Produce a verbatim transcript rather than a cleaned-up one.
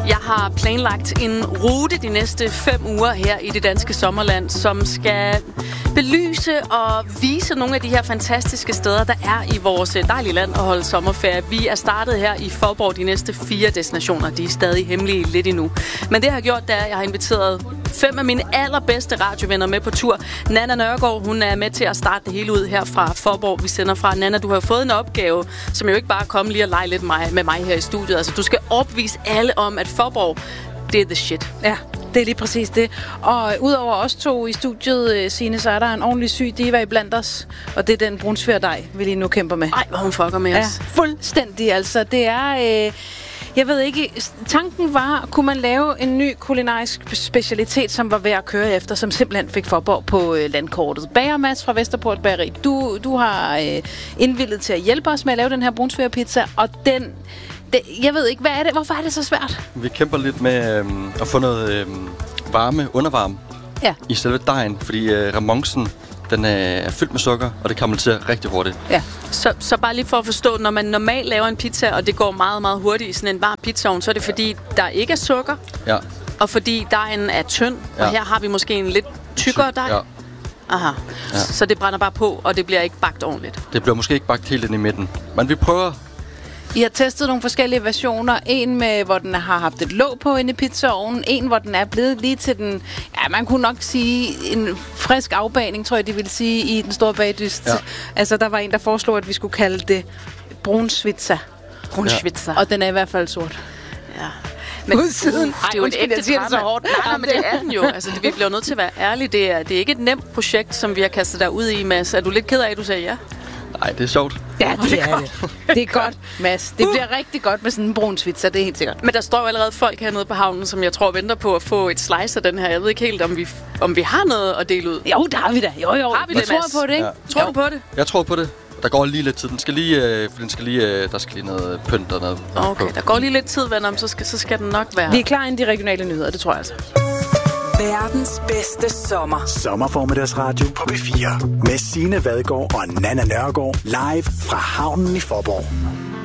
Jeg har planlagt en rute de næste fem uger her i det danske sommerland, som skal belyse og vise nogle af de her fantastiske steder, der er i vores dejlige land at holde sommerferie. Vi er startet her i Faaborg de næste fire destinationer. De er stadig hemmelige lidt endnu. Men det jeg har gjort, det er, at jeg har inviteret fem af mine allerbedste radiovenner med på tur. Nanna Nørgaard, hun er med til at starte det hele ud her fra Faaborg. Vi sender fra. Nanna, du har fået en opgave, som jo ikke bare kommer lige og lege lidt med mig her i studiet. Altså, du skal opvise alle om, at Faaborg, det er the shit. Ja, det er lige præcis det. Og udover os to i studiet, Signe, så er der en ordentlig syg diva iblandt os. Og det er den brunsværdej, vi lige nu kæmper med. Ej, hvor hun fucker med ja, os. Fuldstændig, altså. Det er... Øh, jeg ved ikke, tanken var, kunne man lave en ny kulinarisk specialitet, som var værd at køre efter, som simpelthen fik Faaborg på øh, landkortet. Bager Mads fra Vesterport Bageri, du, du har øh, indvildet til at hjælpe os med at lave den her brunsværpizza, og den... Det, jeg ved ikke, hvad er det? Hvorfor er det så svært? Vi kæmper lidt med øh, at få noget øh, varme, undervarme ja. i selve dejen, fordi øh, remonsen, den er fyldt med sukker, og det karamelliserer rigtig hurtigt. Ja. Så, så bare lige for at forstå, når man normalt laver en pizza, og det går meget, meget hurtigt i sådan en varm pizzaovn, så er det fordi, der ikke er sukker, ja. og fordi dejen er tynd, ja. og her har vi måske en lidt tykkere dej. Ja. Aha. Ja. Så det brænder bare på, og det bliver ikke bagt ordentligt. Det bliver måske ikke bagt helt ind i midten, men vi prøver. I har testet nogle forskellige versioner. En med, hvor den har haft et låg på inde i pizzaovnen. En, hvor den er blevet lige til den... Ja, man kunne nok sige en frisk afbagning, tror jeg, de ville sige, i den store bagdyst. Ja. Altså, der var en, der foreslog, at vi skulle kalde det brunsvitsa. Brunsvitsa. Ja. Og den er i hvert fald sort. Ja. Men udsiden. Det er jo et ægte drama. Så hårdt. Nej, nej, men det er den jo. Altså, det, vi bliver nødt til at være ærlige. Det er, det er ikke et nemt projekt, som vi har kastet dig ud i, Mads. Er du lidt ked af, at du sagde ja? Nej, det er sjovt. Ja, det, det er godt. Det. Det er godt, Mads. Det bliver rigtig godt med sådan en brunsvitsa, det er helt sikkert. Men der står jo allerede folk hernede på havnen, som jeg tror venter på at få et slice af den her. Jeg ved ikke helt, om vi, om vi har noget at dele ud. Jo, der har vi da. Jo, jo. Har vi jeg det, tror Mads? på det, ikke? Ja. Tror du på det? Jeg tror på det. Der går lige lidt tid. Den skal lige, øh, den skal lige, øh, der skal lige noget pynt og noget. Okay, på. Der går lige lidt tid, venner, så skal, så skal den nok være. Vi er klar ind de regionale nyheder, det tror jeg altså. Verdens bedste sommer. Sommerformiddagsradio på B fire. Med Signe Vadgaard og Nanna Nørgaard. Live fra havnen i Faaborg.